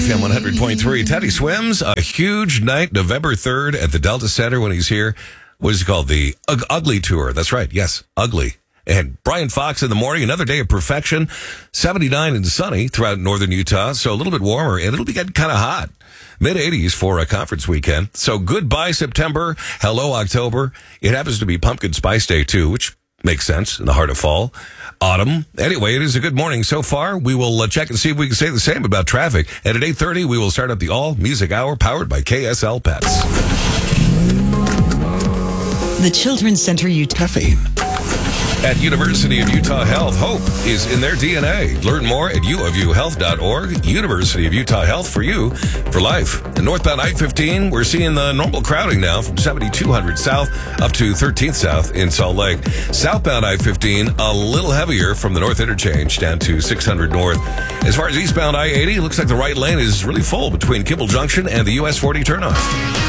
FM 100.3. Teddy Swims, a huge night, November 3rd at the Delta Center when he's here. What is it called? The Ugly Tour. That's right. Yes, Ugly. And Brian Fox in the morning, another day of perfection. 79 and sunny throughout northern Utah, so a little bit warmer, and it'll be getting kind of hot. Mid-80s for a conference weekend. So goodbye, September. Hello, October. It happens to be Pumpkin Spice Day, too, which makes sense in the heart of fall. Autumn. Anyway, it is a good morning so far. We will check and see if we can say the same about traffic. And at 8:30, we will start up the all-music hour powered by KSL Pets. The Children's Center Utah. Caffeine. At University of Utah Health, hope is in their DNA. Learn more at uofuhealth.org. University of Utah Health, for you, for life. And northbound I-15, we're seeing the normal crowding now from 7200 south up to 13th south in Salt Lake. Southbound I-15, a little heavier from the north interchange down to 600 north. As far as eastbound I-80, it looks like the right lane is really full between Kimball Junction and the US 40 turnoff.